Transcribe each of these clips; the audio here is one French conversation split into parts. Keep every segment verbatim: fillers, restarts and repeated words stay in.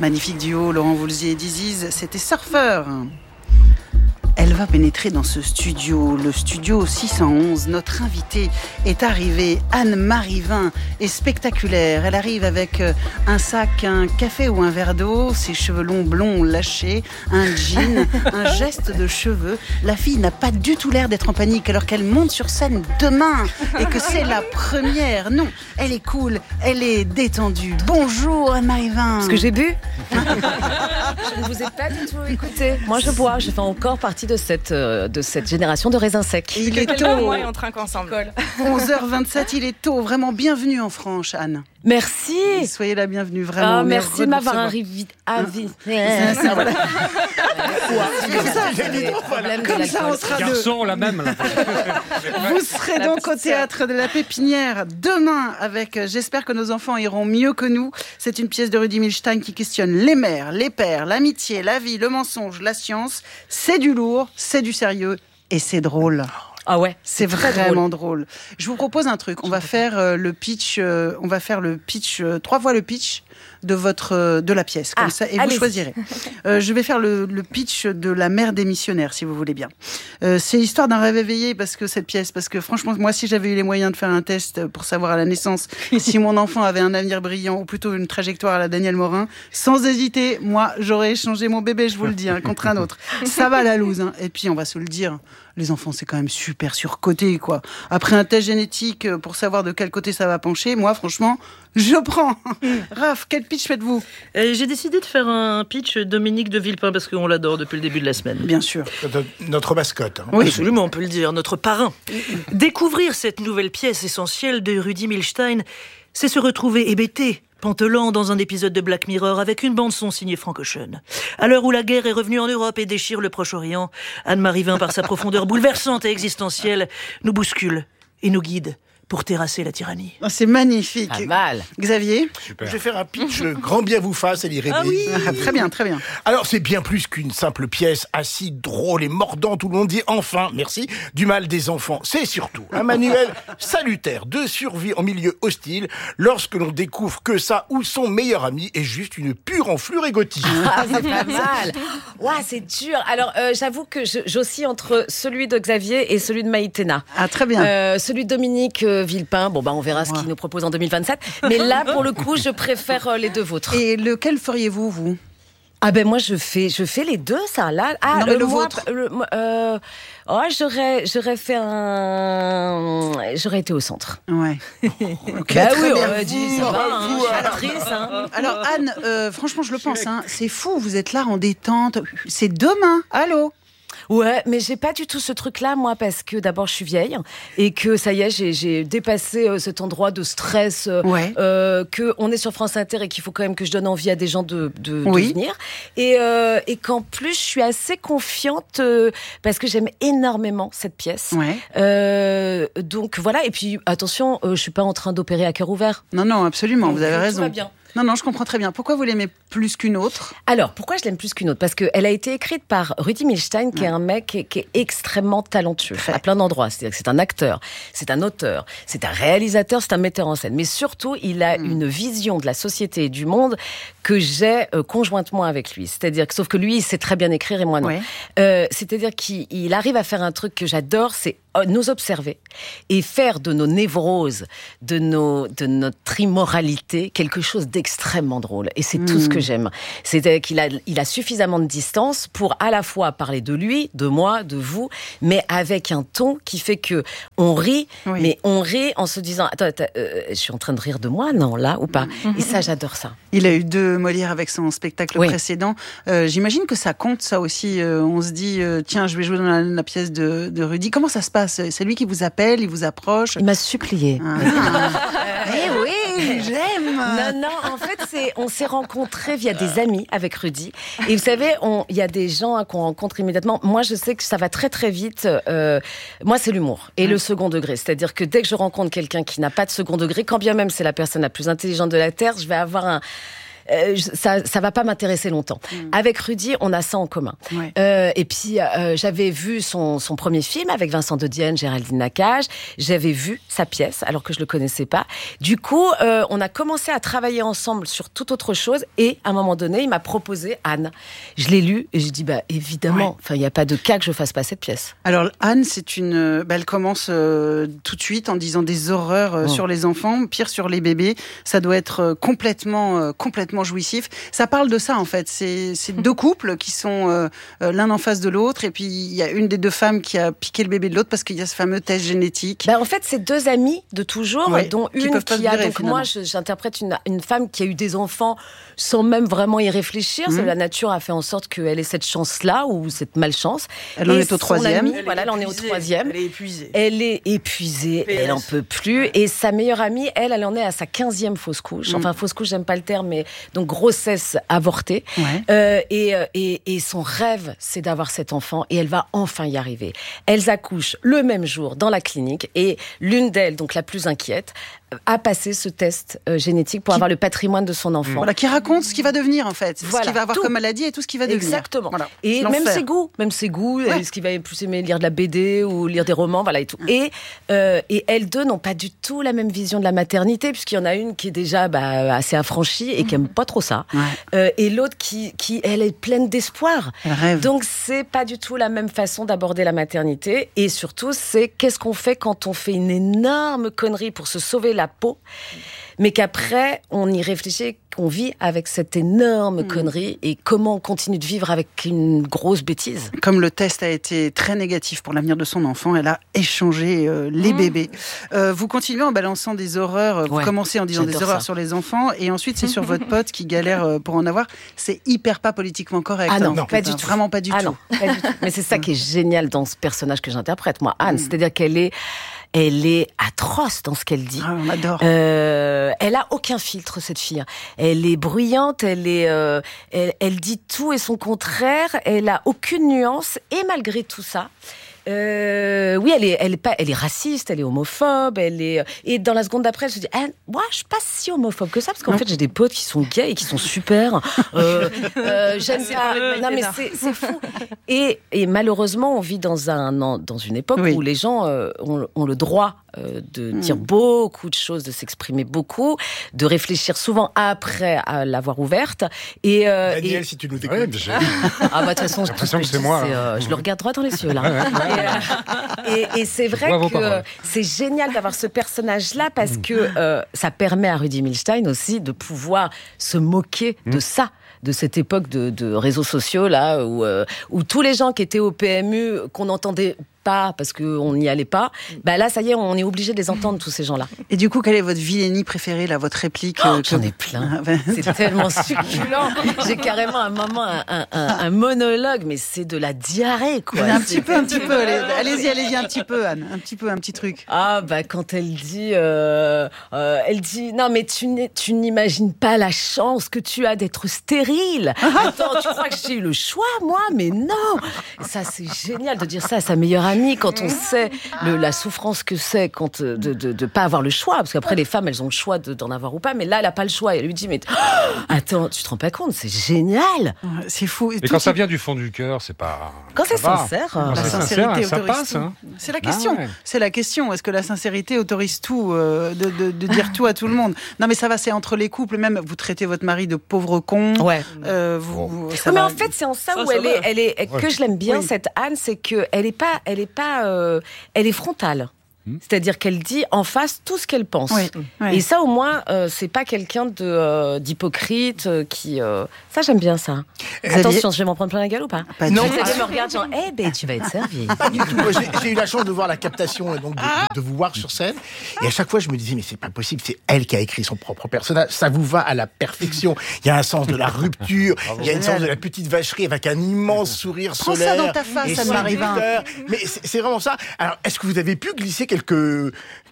Magnifique duo, Laurent Voulzy et Diziz, c'était Surfeur. Elle va pénétrer dans ce studio, le studio six cent onze. Notre invitée est arrivée, Anne-Marie Vin, est spectaculaire. Elle arrive avec un sac, un café ou un verre d'eau, ses cheveux longs blonds lâchés, un jean, un geste de cheveux. La fille n'a pas du tout l'air d'être en panique alors qu'elle monte sur scène demain et que c'est la première. Non, elle est cool, elle est détendue. Bonjour Anne-Marie Vin. Parce que j'ai bu. Je ne vous ai pas du tout écouté. Moi je bois, je fais encore partie de cette, euh, de cette génération de raisins secs. Il est tôt. Moi et on trinque ensemble. onze heures vingt-sept, il est tôt. Vraiment bienvenue en France, Anne. Merci. Et soyez la bienvenue, vraiment. Oh, merci de m'avoir invité. C'est ça, voilà. Comme ça, on sera garçon, la même. Là. Vous serez donc au théâtre de la Pépinière demain avec J'espère que nos enfants iront mieux que nous. C'est une pièce de Rudy Milstein qui questionne les mères, les pères, l'amitié, la vie, le mensonge, la science. C'est du lourd, c'est du sérieux et c'est drôle. Ah ouais, c'est vraiment drôle. drôle. Je vous propose un truc. On va faire euh, le pitch. Euh, on va faire le pitch euh, trois fois le pitch de votre euh, de la pièce comme ah, ça et allez-y. Vous choisirez. Euh, je vais faire le, le pitch de La mère des missionnaires, si vous voulez bien. Euh, c'est l'histoire d'un rêve éveillé parce que cette pièce, parce que franchement, moi, si j'avais eu les moyens de faire un test pour savoir à la naissance si mon enfant avait un avenir brillant ou plutôt une trajectoire à la Daniel Morin, sans hésiter, moi, j'aurais échangé mon bébé, je vous le dis, hein, contre un autre. Ça va la loose. Hein. Et puis, on va se le dire. Les enfants, c'est quand même super surcoté, quoi. Après un test génétique pour savoir de quel côté ça va pencher, moi, franchement, je prends. Raph, quel pitch faites-vous ? euh, J'ai décidé de faire un pitch Dominique de Villepin parce qu'on l'adore depuis le début de la semaine. Bien sûr. Notre mascotte. Hein. Oui, absolument, on peut le dire, notre parrain. Découvrir cette nouvelle pièce essentielle de Rudy Milstein, c'est se retrouver hébété, pantelant dans un épisode de Black Mirror avec une bande-son signée Frank Ocean. À l'heure où la guerre est revenue en Europe et déchire le Proche-Orient, Anne-Marie Vin, par sa profondeur bouleversante et existentielle, nous bouscule et nous guide pour terrasser la tyrannie. Oh, c'est magnifique. Pas mal. Xavier ? Super. Je vais faire un pitch grand bien vous fasse, elle y rêve. Ah oui, ah, très bien, très bien. Alors, c'est bien plus qu'une simple pièce acide, drôle et mordante où l'on dit enfin, merci, du mal des enfants. C'est surtout un manuel salutaire de survie en milieu hostile lorsque l'on découvre que ça ou son meilleur ami est juste une pure enflure égotique. Ah, c'est pas mal. Ouah, c'est dur. Alors, euh, j'avoue que je, j'oscille entre celui de Xavier et celui de Maïtena. Ah, très bien. Euh, celui de Dominique euh, Villepin, bon, bah, on verra ce qu'il nous propose en deux mille vingt-sept. Mais là, pour le coup, je préfère euh, les deux vôtres. Et lequel feriez-vous, vous ? Ah ben moi je fais je fais les deux ça là ah non, mais le, le moi, vôtre le, euh, oh j'aurais j'aurais fait un j'aurais été au centre. Ouais. Okay, bah oui, on a dit ça va, hein, je suis actrice. Hein. Alors Anne, euh, franchement je le pense, hein, c'est fou, vous êtes là en détente, c'est demain. Allô. Ouais, mais j'ai pas du tout ce truc-là, moi, parce que d'abord, je suis vieille et que ça y est, j'ai, j'ai dépassé euh, cet endroit de stress, euh, ouais. euh, qu'on est sur France Inter et qu'il faut quand même que je donne envie à des gens de, de, oui. de venir. Et, euh, et qu'en plus, je suis assez confiante euh, parce que j'aime énormément cette pièce. Ouais. Euh, donc voilà, et puis attention, euh, je suis pas en train d'opérer à cœur ouvert. Non, non, absolument, donc, vous avez tout raison. Va bien. Non, non, je comprends très bien. Pourquoi vous l'aimez plus qu'une autre ? Alors, pourquoi je l'aime plus qu'une autre ? Parce qu'elle a été écrite par Rudy Milstein, qui ouais. est un mec qui est, qui est extrêmement talentueux, Très. à plein d'endroits. C'est-à-dire que c'est un acteur, c'est un auteur, c'est un réalisateur, c'est un metteur en scène. Mais surtout, il a mmh. une vision de la société et du monde que j'ai euh, conjointement avec lui. C'est-à-dire que, sauf que lui, il sait très bien écrire et moi non. Ouais. Euh, c'est-à-dire qu'il il arrive à faire un truc que j'adore, c'est nous observer et faire de nos névroses, de, nos, de notre immoralité, quelque chose d'extrêmement drôle. Et c'est mmh. tout ce que j'aime. C'est qu'il a, il a suffisamment de distance pour à la fois parler de lui, de moi, de vous, mais avec un ton qui fait que on rit, oui. mais on rit en se disant attends, attends euh, je suis en train de rire de moi, non, là, ou pas. Mmh. Et ça, j'adore ça. Il a eu deux Molières avec son spectacle oui. précédent. Euh, j'imagine que ça compte, ça aussi. Euh, on se dit, euh, tiens, je vais jouer dans la, la pièce de, de Rudy. Comment ça se passe ? C'est lui qui vous appelle, il vous approche. Il m'a supplié. Ah. Eh oui, j'aime. Non, non, en fait, c'est, on s'est rencontrés via des amis avec Rudy. Et vous savez, il y a des gens hein, qu'on rencontre immédiatement. Moi, je sais que ça va très, très vite. Euh, moi, c'est l'humour et mmh. le second degré. C'est-à-dire que dès que je rencontre quelqu'un qui n'a pas de second degré, quand bien même c'est la personne la plus intelligente de la Terre, je vais avoir un... euh, ça, ça va pas m'intéresser longtemps. Mmh. Avec Rudy, on a ça en commun. Ouais. Euh, et puis, euh, j'avais vu son, son premier film avec Vincent de Dienne, Géraldine Nakache. J'avais vu sa pièce, alors que je le connaissais pas. Du coup, euh, on a commencé à travailler ensemble sur toute autre chose. Et à un moment donné, il m'a proposé Anne. Je l'ai lu et j'ai dit, bah évidemment, ouais. enfin, il n'y a pas de cas que je fasse pas cette pièce. Alors, Anne, c'est une, bah, elle commence euh, tout de suite en disant des horreurs euh, oh. sur les enfants, pire sur les bébés. Ça doit être euh, complètement, euh, complètement jouissif. Ça parle de ça, en fait. C'est, c'est deux couples qui sont euh, euh, l'un en face de l'autre. Et puis, il y a une des deux femmes qui a piqué le bébé de l'autre parce qu'il y a ce fameux test génétique. Bah, en fait, c'est deux amies de toujours, ouais, dont qui une qui a... virer, donc finalement. moi, je, j'interprète une, une femme qui a eu des enfants sans même vraiment y réfléchir. Mmh. La nature a fait en sorte qu'elle ait cette chance-là, ou cette malchance. Elle en est au troisième. Amie, voilà, elle en est au troisième. Elle est épuisée. Elle est épuisée, P S. Elle en peut plus. Et sa meilleure amie, elle, elle en est à sa quinzième fausse couche. Enfin, fausse couche, j'aime pas le terme, mais donc grossesse avortée. Ouais. Euh, et, et, et son rêve, c'est d'avoir cet enfant, et elle va enfin y arriver. Elles accouchent le même jour dans la clinique, et l'une d'elles, donc la plus inquiète, a passé ce test euh, génétique pour qui... avoir le patrimoine de son enfant. Voilà, qui raconte ce qu'il va devenir en fait, voilà, ce qu'il va avoir tout. comme maladie et tout ce qu'il va devenir. Exactement. Voilà. Et L'enfer. même ses goûts, même ses goûts, ouais. Est-ce qu'il va plus aimer lire de la B D ou lire des romans, voilà et tout. Et euh, et elles deux n'ont pas du tout la même vision de la maternité, puisqu'il y en a une qui est déjà bah, assez affranchie et qui aime pas trop ça, ouais. euh, et l'autre qui qui elle est pleine d'espoir. Elle rêve. Donc c'est pas du tout la même façon d'aborder la maternité, et surtout c'est qu'est-ce qu'on fait quand on fait une énorme connerie pour se sauver la peau, mais qu'après, on y réfléchit, qu'on vit avec cette énorme mmh. connerie, et comment on continue de vivre avec une grosse bêtise. Comme le test a été très négatif pour l'avenir de son enfant, elle a échangé euh, les mmh. bébés. Euh, vous continuez en balançant des horreurs, vous ouais, commencez en disant des horreurs ça. sur les enfants, et ensuite c'est sur votre pote qui galère pour en avoir. C'est hyper pas politiquement correct. Ah non, hein, non pas du tout. Vraiment pas du ah tout. Non, pas du tout. Mais c'est ça qui est génial dans ce personnage que j'interprète, moi, Anne. Mmh. C'est-à-dire qu'elle est... Elle est atroce dans ce qu'elle dit. Ah, on adore. Euh, elle a aucun filtre, cette fille. Elle est bruyante, elle est, euh, elle, elle dit tout et son contraire. Elle a aucune nuance, et malgré tout ça, euh, oui, elle est, elle est pas, elle est raciste, elle est homophobe, elle est. Et dans la seconde d'après, je me dis, ah, moi, je suis pas si homophobe que ça, parce qu'en non. fait, j'ai des potes qui sont gays et qui sont super. Euh, euh, j'aime pas. Non, mais c'est, c'est fou. Et, et malheureusement, on vit dans un, dans une époque oui. où les gens euh, ont, ont le droit euh, de mmh. dire beaucoup de choses, de s'exprimer beaucoup, de réfléchir souvent après à l'avoir ouverte. Et euh, Daniel, et... si tu nous écoutes. Ouais, je... Ah bah de toute façon, j'ai l'impression que c'est moi. C'est, euh, je le regarde droit dans les yeux là. Ouais, ouais. Et, euh, et, et c'est vrai que euh, c'est génial d'avoir ce personnage-là, parce que euh, ça permet à Rudy Milstein aussi de pouvoir se moquer mmh. de ça, de cette époque de, de réseaux sociaux là, où, euh, où tous les gens qui étaient au P M U, qu'on entendait pas parce qu'on n'y allait pas, bah là ça y est, on est obligé de les entendre, tous ces gens-là. Et du coup, quelle est votre vilainie préférée, là, votre réplique? Oh, euh, j'en que... ai plein. C'est tellement succulent. J'ai carrément un moment un, un, un, un monologue, mais c'est de la diarrhée, quoi. Un petit peu, un petit peu. Allez, allez-y, allez-y, un petit peu, Anne. Un petit peu, un petit truc. Ah bah quand elle dit, euh, euh, elle dit, non mais tu, tu n'imagines pas la chance que tu as d'être stérile. Attends, tu crois que j'ai eu le choix, moi? Mais non. Ça c'est génial de dire ça à sa meilleure amie, quand on sait le, la souffrance que c'est quand de, de, de, de pas avoir le choix, parce qu'après les femmes elles ont le choix de, d'en avoir ou pas, mais là elle a pas le choix. Et elle lui dit mais oh, attends, tu te rends pas compte, c'est génial. C'est fou. Et, et quand ça vient du fond du cœur, c'est pas. Quand c'est va. sincère, quand la c'est sincérité sincère, autorise ça passe. tout. Hein. C'est la question. Ah ouais. C'est la question. Est-ce que la sincérité autorise tout, euh, de, de, de dire tout à tout le monde? Non mais ça va, c'est entre les couples même. Vous traitez votre mari de pauvre con. Ouais. Euh, vous, vous, ça non, mais va... en fait c'est en ça, ça où ça elle va. est, elle est, ouais. que je l'aime bien, oui. cette Anne, c'est que elle est pas, elle est pas, euh, elle est frontale. C'est-à-dire qu'elle dit en face tout ce qu'elle pense. Oui, oui. Et ça, au moins, euh, c'est pas quelqu'un de, euh, d'hypocrite euh, qui... Euh... Ça, j'aime bien ça. Xavier... Attention, je vais m'en prendre plein la gueule ou pas? Pas Non. Xavier me regarde genre, eh ben, tu vas être servi. Pas du tout. Moi, j'ai, j'ai eu la chance de voir la captation et donc de, de, de vous voir sur scène. Et à chaque fois, je me disais, mais c'est pas possible, c'est elle qui a écrit son propre personnage. Ça vous va à la perfection. Il y a un sens de la rupture, il y a un sens de la petite vacherie avec un immense sourire Prends solaire. ça dans ta face, Anne-Marie Vin. Mais c'est, c'est vraiment ça. Alors, est-ce que vous avez pu glisser quelques...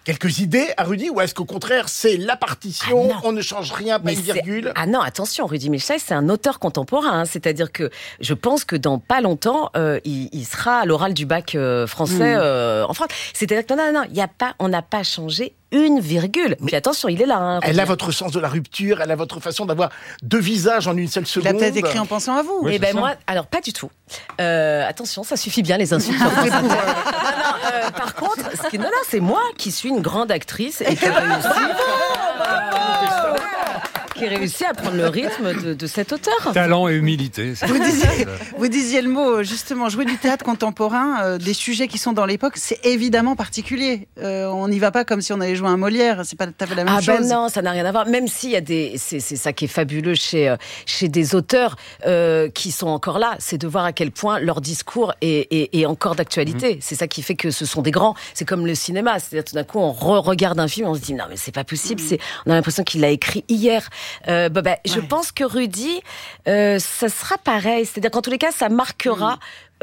quelques idées à Rudy, ou est-ce qu'au contraire, c'est la partition, ah on ne change rien, pas Mais une virgule? Ah non, attention, Rudy Milstein, c'est un auteur contemporain. Hein, c'est-à-dire que je pense que dans pas longtemps, euh, il, il sera à l'oral du bac euh, français mmh. euh, en France. C'est-à-dire que non, non, non, il y a pas, on n'a pas changé une virgule. Mais puis attention, il est là. Hein, elle a votre sens de la rupture, elle a votre façon d'avoir deux visages en une seule seconde. Il a peut-être écrit en pensant à vous. Oui, et ben ça. moi, alors pas du tout. Euh, attention, ça suffit bien les insultes. non, non, euh, par contre, ce qui, non, non, c'est moi qui suis une grande actrice et qui a réussi. qui réussit à prendre le rythme de, de cet auteur. Talent et humilité. Vous disiez, vous disiez le mot, justement, jouer du théâtre contemporain, euh, des sujets qui sont dans l'époque, c'est évidemment particulier. Euh, on n'y va pas comme si on allait jouer un Molière, c'est pas tout à fait la même ah chose. Ah ben non, ça n'a rien à voir. Même s'il y a des... C'est, c'est ça qui est fabuleux chez, chez des auteurs euh, qui sont encore là, c'est de voir à quel point leur discours est, est, est encore d'actualité. Mmh. C'est ça qui fait que ce sont des grands. C'est comme le cinéma, c'est-à-dire tout d'un coup, on re-regarde un film et on se dit non mais c'est pas possible, mmh. c'est... on a l'impression qu'il l'a écrit hier. Euh, bah, bah, je ouais. pense que Rudy, euh, ça sera pareil. C'est-à-dire qu'en tous les cas, ça marquera, mmh.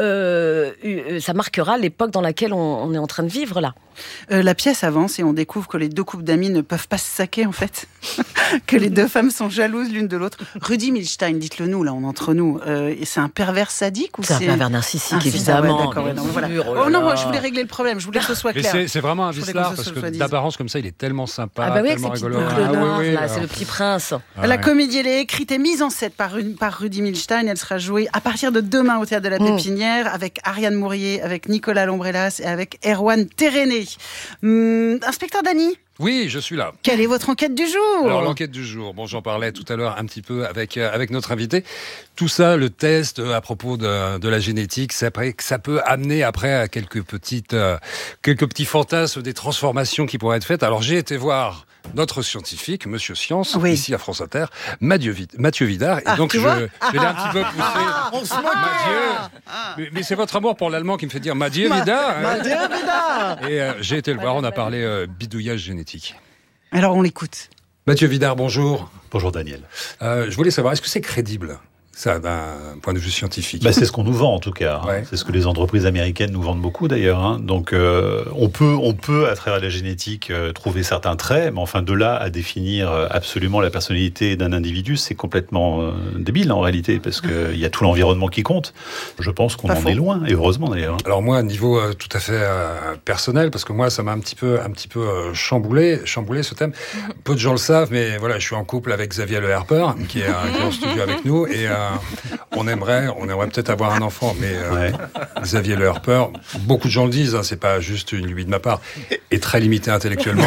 euh, ça marquera l'époque dans laquelle on, on est en train de vivre là. Euh, la pièce avance et on découvre que les deux couples d'amis ne peuvent pas se saquer en fait, que les deux femmes sont jalouses l'une de l'autre. Rudy Milstein, dites-le nous là, on entre nous, euh, c'est un pervers sadique ou c'est, c'est un pervers narcissique ah, évidemment. Ouais, d'accord, ouais, non, voilà. Oh non, moi, je voulais régler le problème, je voulais que ce soit clair. C'est, c'est vraiment un vicelard parce que d'apparence comme ça, il est tellement sympa, ah bah oui, tellement rigolo. Ah, noir, oui, oui, là, c'est le petit prince. Ah, la ouais. comédie, elle est écrite et mise en scène par, par Rudy Milstein. Elle sera jouée à partir de demain au Théâtre de la Pépinière mmh. avec Ariane Mourier, avec Nicolas Lombrelas et avec Erwan Téréné. Hum, Inspecteur Dany. Oui, je suis là. Quelle est votre enquête du jour? Alors l'enquête du jour, bon, j'en parlais tout à l'heure un petit peu avec euh, avec notre invité. Tout ça, le test euh, à propos de, de la génétique, ça, ça peut amener après à quelques petites euh, quelques petits fantasmes, des transformations qui pourraient être faites. Alors j'ai été voir notre scientifique, Monsieur Science, oui. ici à France Inter, Mathieu, Mathieu Vidard, et ah, donc je, je vais un petit peu pousser ah, on se moque. Mathieu. Ah. Mais, mais c'est votre amour pour l'allemand qui me fait dire Mathieu Ma, Vidard. Hein. Mathieu Vidard. Et euh, j'ai été le voir, on a parlé euh, bidouillage génétique. Alors on l'écoute. Mathieu Vidard, bonjour. Bonjour Daniel. Euh, je voulais savoir, est-ce que c'est crédible ? Ça, d'un point de vue scientifique. Bah, c'est ce qu'on nous vend en tout cas. Hein. Ouais. C'est ce que les entreprises américaines nous vendent beaucoup d'ailleurs. Hein. Donc euh, on peut, on peut à travers la génétique euh, trouver certains traits, mais enfin de là à définir absolument la personnalité d'un individu, c'est complètement euh, débile en réalité, parce que il y a tout l'environnement qui compte. Je pense qu'on Pas en faux. est loin, et heureusement d'ailleurs. Alors moi, à niveau euh, tout à fait euh, personnel, parce que moi, ça m'a un petit peu, un petit peu euh, chamboulé, chamboulé ce thème. Peu de gens le savent, mais voilà, je suis en couple avec Xavier Le Harper, qui est, euh, qui est en studio avec nous, et euh, on aimerait, on aimerait peut-être avoir un enfant, mais euh, ouais. Xavier Le Harper, beaucoup de gens le disent, hein, c'est pas juste une lubie de ma part, est très limité intellectuellement.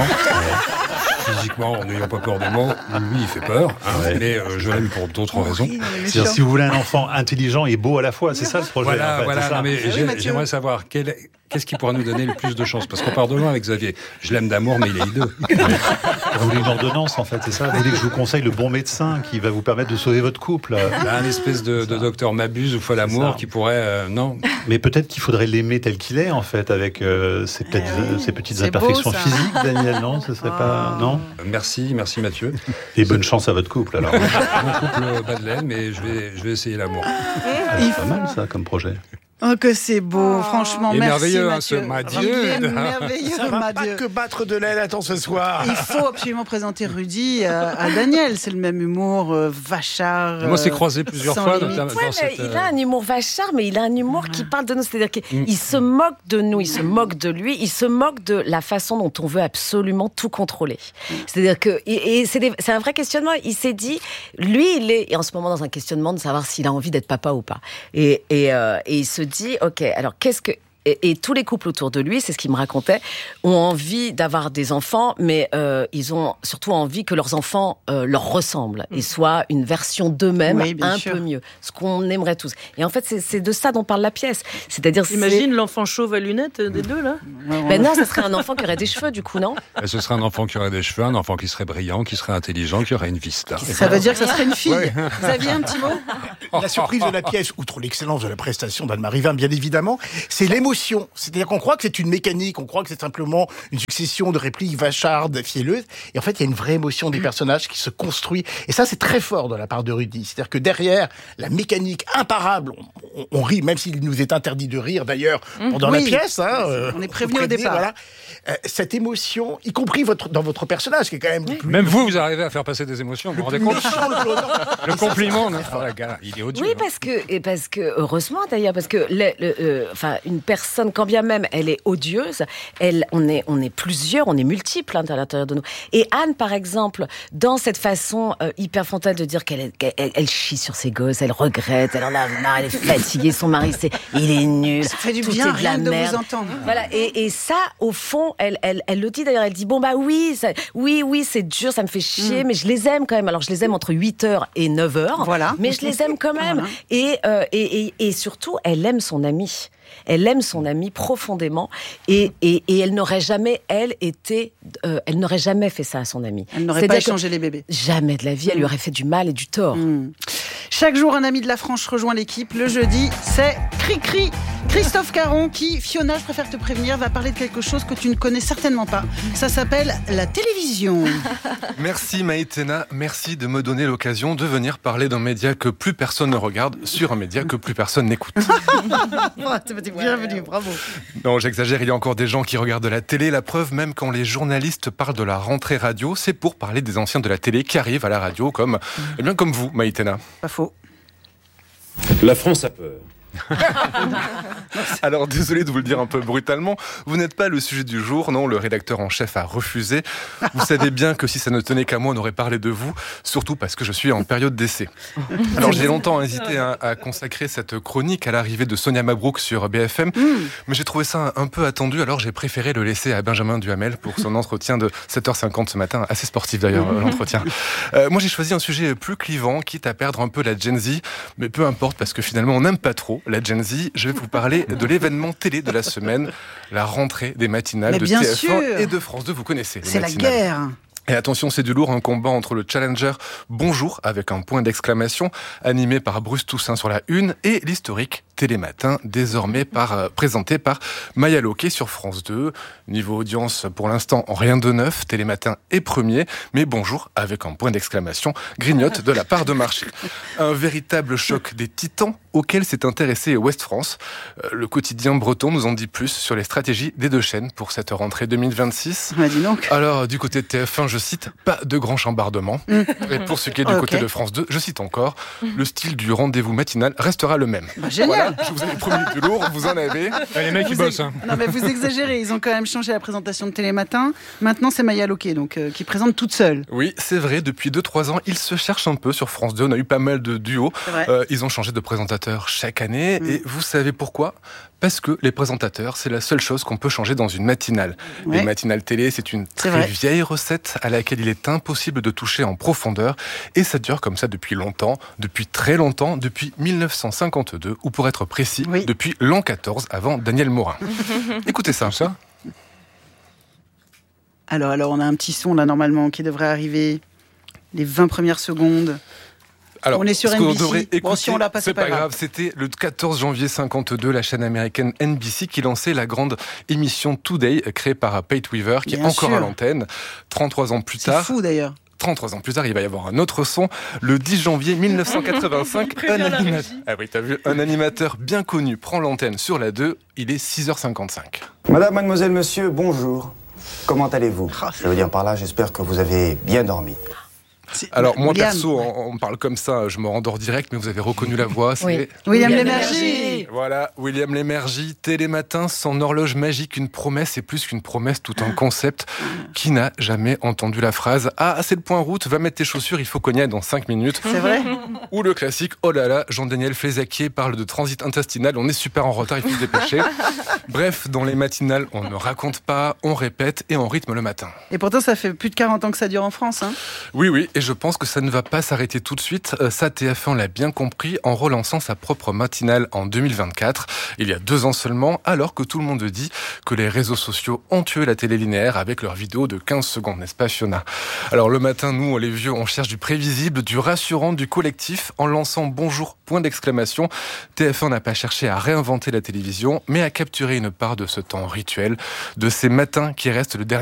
Ouais. Physiquement, n'ayons pas peur des mots, lui, il fait peur, hein, ouais. mais euh, je l'aime pour d'autres oh, raisons. C'est-à-dire, si vous voulez un enfant intelligent et beau à la fois, c'est ça le projet. Voilà, en fait, voilà. c'est ça. Non, mais j'ai, j'aimerais savoir quel est, qu'est-ce qui pourra nous donner le plus de chance, parce qu'on part de loin avec Xavier. Je l'aime d'amour, mais il est hideux. Ouais. Vous voulez une ordonnance, en fait, c'est ça? Vous voulez que je vous conseille le bon médecin qui va vous permettre de sauver votre couple? Bah, un espèce de, de docteur Mabuse ou folle amour qui pourrait... Euh, non. Mais peut-être qu'il faudrait l'aimer tel qu'il est, en fait, avec euh, ses, peut-être, eh oui. ses petites c'est imperfections beau, physiques, Daniel, non? Ce serait oh. pas... Non? Merci, merci Mathieu. Et bonne chance à votre couple, alors. Mon couple bat de laine, mais je vais, je vais essayer l'amour. Ah, c'est pas mal, ça, comme projet. Oh, que c'est beau, oh. franchement, et merci merveilleux, Mathieu. Hein, ce Mathieu. merveilleux, Ça va pas que battre de l'aile, attends, ce soir. Il faut absolument présenter Rudy à, à Daniel, c'est le même humour euh, vachard. Moi, c'est croisé plusieurs fois. Dans, dans ouais, cette, il a un humour vachard, mais il a un humour qui parle de nous, c'est-à-dire qu'il mm. se moque de nous, il se moque de lui, il se moque de la façon dont on veut absolument tout contrôler. C'est-à-dire que, et, et c'est, des, c'est un vrai questionnement, il s'est dit, lui, il est en ce moment dans un questionnement de savoir s'il a envie d'être papa ou pas. Et, et, euh, et il se dit, ok, alors qu'est-ce que... Et, et tous les couples autour de lui, c'est ce qu'il me racontait, ont envie d'avoir des enfants, mais euh, ils ont surtout envie que leurs enfants euh, leur ressemblent et soient une version d'eux-mêmes oui, un sûr. peu mieux, ce qu'on aimerait tous. Et en fait, c'est, c'est de ça dont parle la pièce. C'est-à-dire, imagine c'est... l'enfant chauve à lunettes des deux là. Ben non, ce serait un enfant qui aurait des cheveux du coup, non? Et ce serait un enfant qui aurait des cheveux, un enfant qui serait brillant, qui serait intelligent, qui aurait une vista. Ça veut dire que ça serait une fille. Ouais. Vous aviez un petit mot? La surprise de la pièce, outre l'excellence de la prestation d'Anne-Marie Vin, bien évidemment, c'est l'émotion émotion. C'est-à-dire qu'on croit que c'est une mécanique, on croit que c'est simplement une succession de répliques vachardes, fielleuses. Et en fait, il y a une vraie émotion des personnages qui se construit. Et ça, c'est très fort de la part de Rudy. C'est-à-dire que derrière la mécanique imparable, on, on, on rit, même s'il nous est interdit de rire d'ailleurs pendant oui. la pièce. Hein, euh, on est prévenu au départ. Voilà. Euh, cette émotion, y compris votre, dans votre personnage, qui est quand même oui. plus... Même vous, vous arrivez à faire passer des émotions, vous vous rendez compte? Le compliment, non, oh, la gars, il est odieux. Oui, parce que, et parce que heureusement d'ailleurs, parce que le, le, euh, enfin, une personne, quand bien même elle est odieuse, elle, on est, on est plusieurs, on est multiples hein, à l'intérieur de nous. Et Anne, par exemple, dans cette façon euh, hyper frontale de dire qu'elle, est, qu'elle elle chie sur ses gosses, elle regrette, elle en a marre, elle est fatiguée, son mari, c'est, il est nul, ça fait du tout bien, est de la rien merde. de vous entendre. Voilà, et, et ça, au fond, elle, elle, elle le dit d'ailleurs, elle dit bon bah oui, ça, oui, oui, c'est dur, ça me fait chier, mm. mais je les aime quand même. Alors je les aime entre huit heures et neuf heures, voilà. mais je les aime quand même. Voilà. Et, euh, et, et, et surtout, elle aime son ami. Elle aime son ami profondément et, et, et elle n'aurait jamais, elle, été... Euh, elle n'aurait jamais fait ça à son ami. Elle n'aurait pas échangé les bébés. Jamais de la vie, elle lui aurait fait du mal et du tort. Mmh. Chaque jour, un ami de la Franche rejoint l'équipe. Le jeudi, c'est Cri-Cri. Christophe Caron qui, Fiona, je préfère te prévenir, va parler de quelque chose que tu ne connais certainement pas. Ça s'appelle la télévision. Merci Maïtena, merci de me donner l'occasion de venir parler d'un média que plus personne ne regarde sur un média que plus personne n'écoute. Bienvenue, bravo. Non, j'exagère, il y a encore des gens qui regardent la télé. La preuve, même quand les journalistes parlent de la rentrée radio, c'est pour parler des anciens de la télé qui arrivent à la radio, comme, eh bien, comme vous, Maïtena. Pas faux. La France a peur. Alors désolé de vous le dire un peu brutalement, vous n'êtes pas le sujet du jour, non, le rédacteur en chef a refusé. Vous savez bien que si ça ne tenait qu'à moi, on aurait parlé de vous, surtout parce que je suis en période d'essai. Alors j'ai longtemps hésité à, à consacrer cette chronique à l'arrivée de Sonia Mabrouk sur B F M, mm. mais j'ai trouvé ça un peu attendu, alors j'ai préféré le laisser à Benjamin Duhamel pour son entretien de sept heures cinquante ce matin, assez sportif d'ailleurs l'entretien. Euh, moi j'ai choisi un sujet plus clivant, quitte à perdre un peu la Gen Z, mais peu importe parce que finalement on n'aime pas trop la Gen Z. Je vais vous parler de l'événement télé de la semaine, la rentrée des matinales mais de T F un sûr. et de France deux. Vous connaissez les C'est matinales. La guerre. Et attention, c'est du lourd, un combat entre le challenger Bonjour avec un point d'exclamation, animé par Bruce Toussaint sur la une, et l'historique Télématin, désormais par, euh, présenté par Maya Loquet sur France deux. Niveau audience, pour l'instant, rien de neuf. Télématin est premier, mais Bonjour avec un point d'exclamation grignote de la part de marché. Un véritable choc des titans auquel s'est intéressé Ouest France. Euh, le quotidien breton nous en dit plus sur les stratégies des deux chaînes pour cette rentrée deux mille vingt-six. Ouais, dis donc. Alors, du côté de T F un, je cite, pas de grand chambardement. Mm. Et pour ce qui est du okay. côté de France deux, je cite encore, le style du rendez-vous matinal restera le même. Bah, génial. Voilà, je vous avais promis du lourd, vous en avez. Les mecs, ils bossent. Hein. Non, mais vous exagérez, ils ont quand même changé la présentation de Télématin. Maintenant, c'est Maya Loquet, donc, euh, qui présente toute seule. Oui, c'est vrai, depuis deux trois ans, ils se cherchent un peu sur France deux. On a eu pas mal de duos. Euh, ils ont changé de présentateur chaque année. Mm. Et vous savez pourquoi ? Parce que les présentateurs, c'est la seule chose qu'on peut changer dans une matinale. Ouais. Les matinales télé, c'est une très c'est vieille recette à laquelle il est impossible de toucher en profondeur. Et ça dure comme ça depuis longtemps, depuis très longtemps, depuis mille neuf cent cinquante-deux, ou pour être précis, oui. depuis l'an quatorze, avant Daniel Morin. Écoutez ça. ça. Alors, alors, on a un petit son là, normalement, qui devrait arriver les vingt premières secondes. Alors, on est sur ce N B C. qu'on devrait écouter, bon, si on l'a pas, c'est, c'est pas grave. grave. C'était le quatorze janvier cinquante-deux, la chaîne américaine N B C qui lançait la grande émission Today, créée par Pate Weaver, qui Bien est encore sûr. à l'antenne. trente-trois ans plus c'est tard. C'est fou d'ailleurs. trente-trois ans plus tard, il va y avoir un autre son. Le dix janvier mille neuf cent quatre-vingt-cinq, un, anima... ah oui, t'as vu, un animateur bien connu prend l'antenne sur la deux. Il est six heures cinquante-cinq. Madame, mademoiselle, monsieur, bonjour. Comment allez-vous ? oh, Je veux dire par là, j'espère que vous avez bien dormi. C'est Alors moi William, perso, ouais. on, on parle comme ça, je me rendors direct, mais vous avez reconnu la voix, c'est... Oui. William Lémergie. Voilà, William Lémergie, Télématin, son horloge magique, une promesse et plus qu'une promesse, tout un concept. Qui n'a jamais entendu la phrase « Ah, c'est le point route, va mettre tes chaussures, il faut qu'on y aille dans cinq minutes ». C'est vrai. Ou le classique « Oh là là, Jean-Daniel Flézaquier parle de transit intestinal, on est super en retard, il faut se dépêcher ». Bref, dans les matinales, on ne raconte pas, on répète et on rythme le matin. Et pourtant, ça fait plus de quarante ans que ça dure en France. Hein. Oui, oui, et je pense que ça ne va pas s'arrêter tout de suite. Ça, T F un l'a bien compris en relançant sa propre matinale en deux mille mille vingt-quatre, il y a deux ans seulement, alors que tout le monde dit que les réseaux sociaux ont tué la télé linéaire avec leurs vidéos de quinze secondes, n'est-ce pas Fiona? Alors le matin, nous, les vieux, on cherche du prévisible, du rassurant, du collectif, en lançant bonjour, point d'exclamation. T F un n'a pas cherché à réinventer la télévision, mais à capturer une part de ce temps rituel, de ces matins qui restent le dernier